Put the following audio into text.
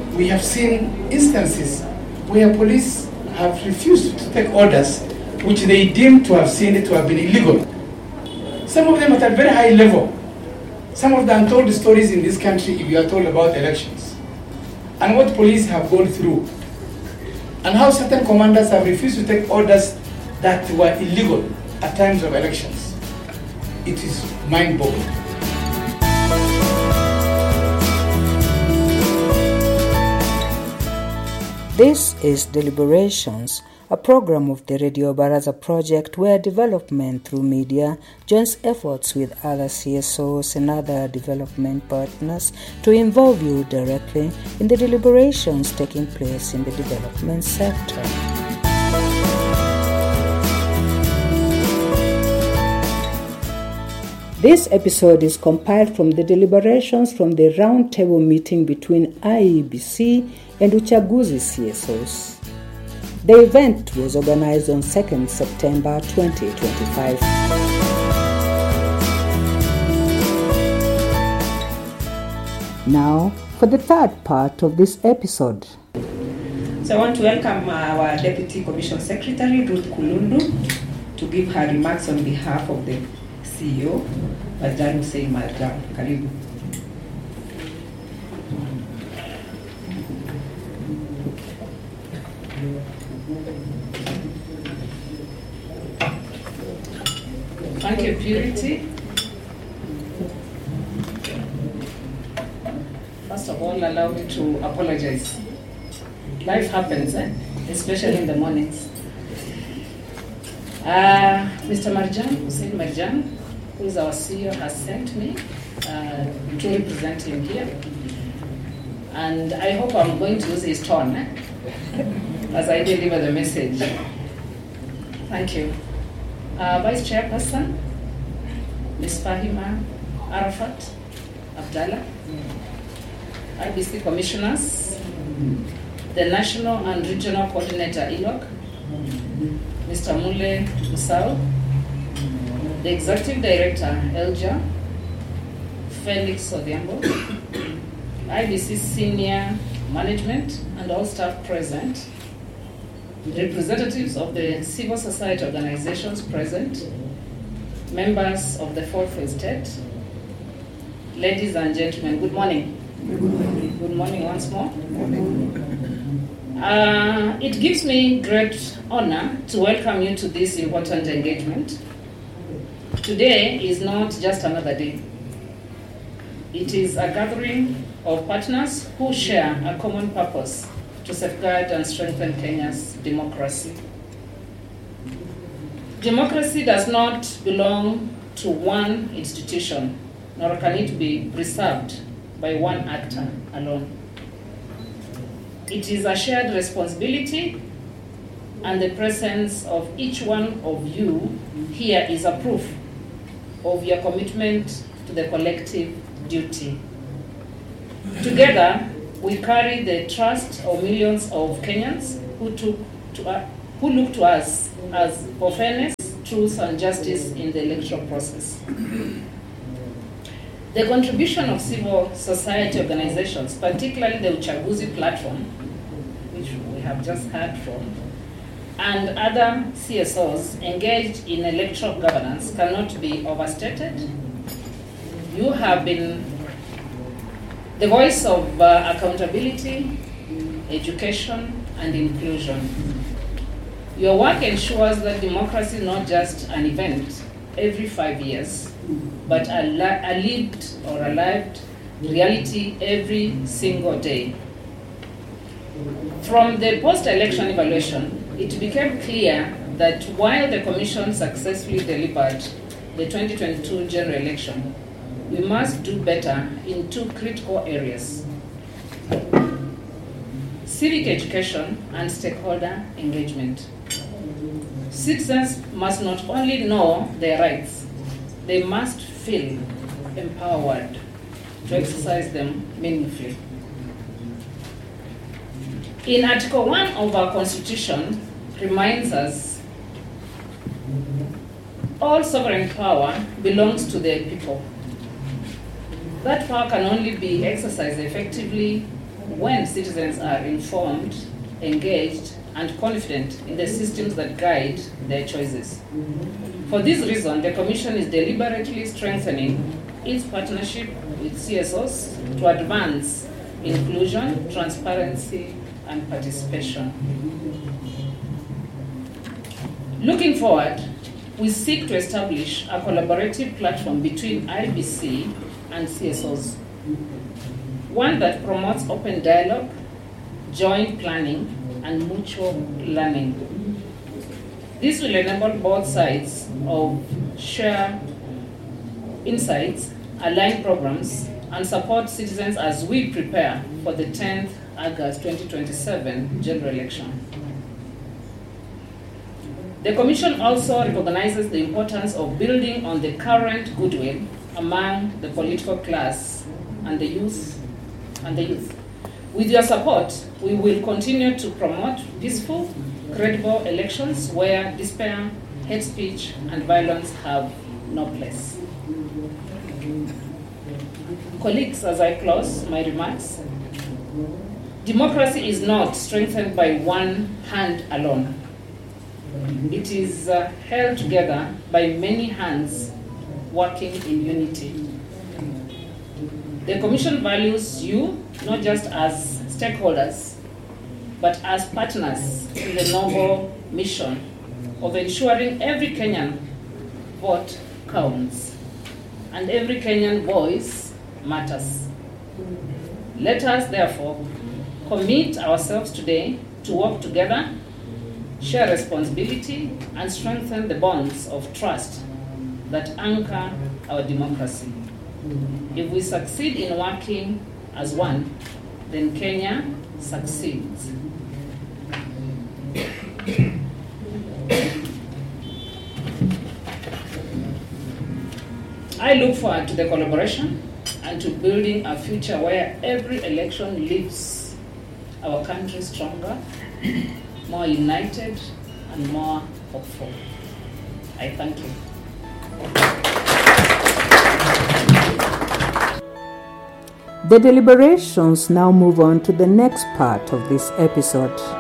we have seen instances where police have refused to take orders which they deem to have seen it to have been illegal. Some of them at a very high level. Some of the untold stories in this country, if you are told about elections, and what police have gone through, and how certain commanders have refused to take orders that were illegal at times of elections. It is mind-boggling. This is Deliberations, a program of the Radio Baraza project where development through media joins efforts with other CSOs and other development partners to involve you directly in the deliberations taking place in the development sector. This episode is compiled from the deliberations from the roundtable meeting between IEBC and Uchaguzi CSOs. The event was organized on 2nd September 2025. Now, for the third part of this episode. So I want to welcome our Deputy Commission Secretary, Ruth Kulundu, to give her remarks on behalf of the CEO, Marjan Hussein Marjan. Karibu. Thank you, Purity. First of all, allow me to apologize. Life happens, especially in the mornings. Mr. Marjan, Hussein Marjan, who is our CEO, has sent me to represent him here. And I hope I'm going to use his tone as I deliver the message. Thank you. Vice Chairperson, Ms. Fahima Arafat Abdallah, IBC Commissioners, the National and Regional Coordinator ILOC, Mr. Mule Musau, the Executive Director Elja, Felix Odhiambo, IBC Senior Management and all staff present, representatives of the civil society organizations present, members of the Fourth Estate, ladies and gentlemen, good morning. Good morning. Good morning once more. Good morning. It gives me great honor to welcome you to this important engagement. Today is not just another day. It is a gathering of partners who share a common purpose to safeguard and strengthen Kenya's democracy. Democracy does not belong to one institution, nor can it be preserved by one actor alone. It is a shared responsibility, and the presence of each one of you here is a proof of your commitment to the collective duty. Together, we carry the trust of millions of Kenyans who look to us as for fairness, truth, and justice in the electoral process. The contribution of civil society organizations, particularly the Uchaguzi platform, which we have just heard from, and other CSOs engaged in electoral governance cannot be overstated. You have been the voice of accountability, education, and inclusion. Your work ensures that democracy is not just an event every 5 years, but a lived reality every single day. From the post-election evaluation, it became clear that while the Commission successfully delivered the 2022 general election, we must do better in two critical areas: civic education and stakeholder engagement. Citizens must not only know their rights, they must feel empowered to exercise them meaningfully. In Article 1 of our Constitution reminds us all sovereign power belongs to the people. That power can only be exercised effectively when citizens are informed, engaged, and confident in the systems that guide their choices. For this reason, the Commission is deliberately strengthening its partnership with CSOs to advance inclusion, transparency, and participation. Looking forward, we seek to establish a collaborative platform between IEBC and CSOs, one that promotes open dialogue, joint planning, and mutual learning. This will enable both sides of share insights, align programs, and support citizens as we prepare for the 10th August 2027 general election. The Commission also recognizes the importance of building on the current goodwill among the political class and the youth. With your support, we will continue to promote peaceful, credible elections where despair, hate speech, and violence have no place. Colleagues, as I close my remarks, democracy is not strengthened by one hand alone. It is held together by many hands working in unity. The Commission values you not just as stakeholders, but as partners in the noble mission of ensuring every Kenyan vote counts and every Kenyan voice matters. Let us therefore commit ourselves today to work together, share responsibility, and strengthen the bonds of trust that anchor our democracy. If we succeed in working as one, then Kenya succeeds. I look forward to the collaboration and to building a future where every election leaves our country stronger, more united, and more hopeful. I thank you. The deliberations now move on to the next part of this episode.